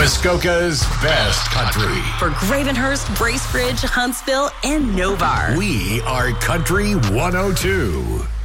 Muskoka's best country. For Gravenhurst, Bracebridge, Huntsville, and Novar. We are Country 102.